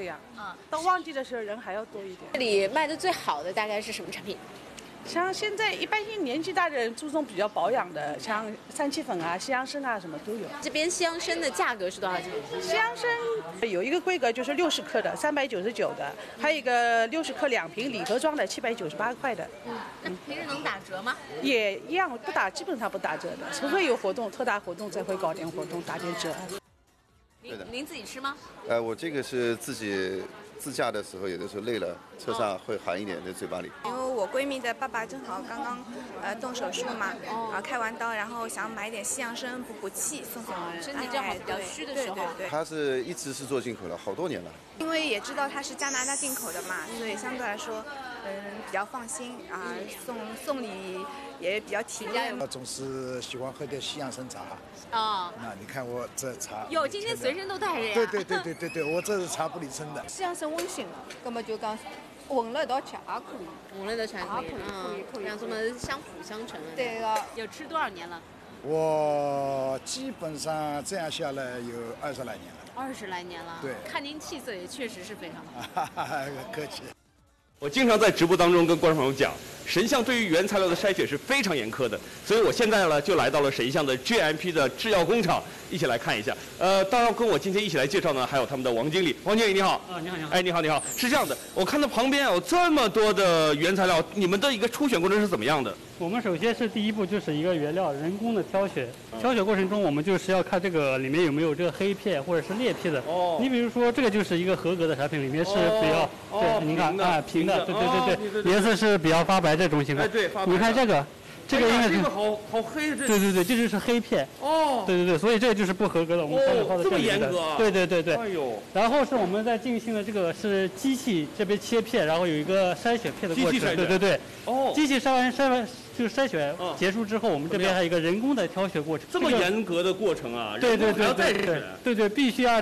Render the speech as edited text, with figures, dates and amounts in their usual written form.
这样。到旺季的时候人还要多一点。 这里卖的最好的大概是什么产品？ 像现在一般性年纪大的人注重比较保养的，像三七粉啊、西洋参啊什么都有。 这边西洋参的价格是多少钱？ 西洋参有一个规格就是60克的399的，还有一个60克2瓶礼盒装的798块的。 那平时能打折吗？ 也一样不打，基本上不打折的，除非有活动、特大活动才会搞点活动打点折。 您自己吃吗？ 我这个是自己自驾的时候，有的时候累了，车上会含一点在嘴巴里。 因为我闺蜜的爸爸正好刚刚动手术嘛，开完刀，然后想买点西洋参补气，送给我。 身体正好比较虚的时候。 对。 他是一直是做进口的，好多年了。 因为也知道它是加拿大进口的嘛，所以相对来说，比较放心啊，送礼也比较体面。 我总是喜欢喝点西洋参茶。那你看我这茶。 哟，今天随身都带着呀。 对，我这是茶不离身的。 西洋参温性了，那么就讲混了一道吃也可以。 混了一道吃也可以，让他们相辅相成。 对的。 有吃多少年了？ 我基本上这样下来有20来年了。 20来年了。 对。 看您气色也确实是非常好。 客气。 我经常在直播当中跟观众朋友讲，神象对于原材料的筛选是非常严苛的，所以我现在呢就来到了神象的 GMP 的制药工厂，一起来看一下。当然跟我今天一起来介绍呢，还有他们的王经理。王经理你好。 你好。 哎，你好。是这样的，我看到旁边有这么多的原材料，你们的一个初选过程是怎么样的？ 我们首先是第一步就是一个原料人工的挑选，挑选过程中我们就是要看这个里面有没有这个黑片或者是裂片的。你比如说这个就是一个合格的产品，里面是比较对，您看平的，对，颜色是比较发白这种情况。 对，发白。 你看这个应该是这个好黑这。 对，这就是黑片。对，所以这就是不合格的，我们标准的这么严格。 对。 哎呦。 然后是我们在进行的这个是机器这边切片，然后有一个筛选片的过程。对。机器筛完就是筛选结束之后，我们这边还有一个人工的挑选过程。 这么严格的过程啊！ 对， 还要再筛。 对，必须要。